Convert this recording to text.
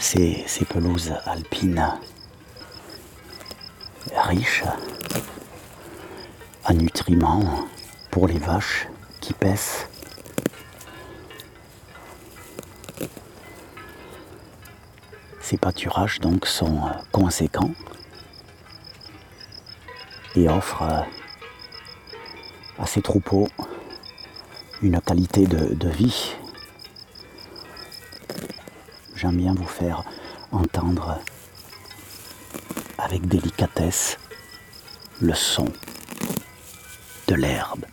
ces pelouses alpines riches en nutriments pour les vaches qui paissent. Ces pâturages donc sont conséquents et offrent à ces troupeaux une qualité de vie. J'aime bien vous faire entendre avec délicatesse le son de l'herbe.